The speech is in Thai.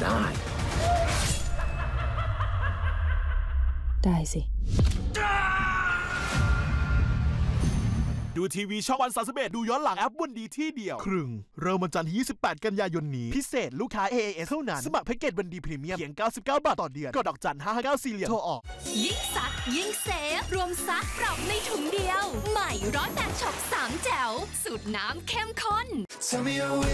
ได้สิดูทีวีช่องวัน31ดูย้อนหลังแอปวันดีที่เดียวครึ่งเริ่มวันจันทร์ที่28 กันยายนนี้พิเศษลูกค้า AAS เท่านั้นสมัครแพ็กเกจวันดีพรีเมียมเพียง99 บาทต่อเดือนกดดอกจัน559 4 เหรียญโทรออกยิ่งซักยิ่งเซฟรวมซักปรับในถุงเดียวใหม่108ช็อป3แจ๋วสูตรน้ำเข้มข้น